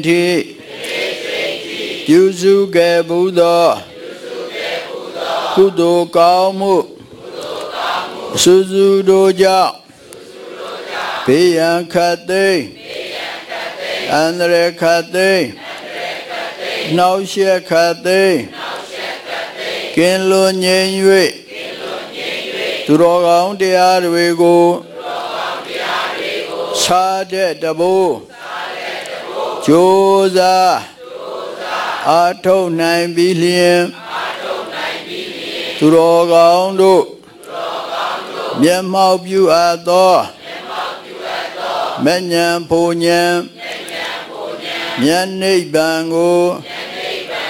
ထိပြုစုခဲ့ဘူးသောကုသိုလ်ကောင်းမှုစုစုတို့ကြောင့်ဘေးရန်ခတ်သိမ်းအန္တရာယ်ခတ်သိမ်းနှောက်ယှက်ခတ်သိမ်းကင်းလွန်ငြိမ်၍သူတော်ကောင်းတရားတွေကိုစာတဲ့တဘိုးကြိုးစားအားထုတ်နိုင်ပြီးလျင်သူတော်ကောင်းတို့မျက်မှောက်ပြုအပ်သောမဉ္ဇဉ်ဘုံဉ္ဇဉ်မြတ်နိဗ္ဗာန်ကို